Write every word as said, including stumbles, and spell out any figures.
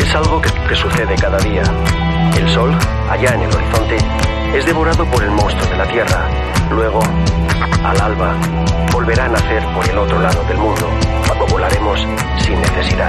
Es algo que, que sucede cada día. El sol, allá en el horizonte, es devorado por el monstruo de la Tierra. Luego, al alba, volverá a nacer por el otro lado del mundo, cuando volaremos sin necesidad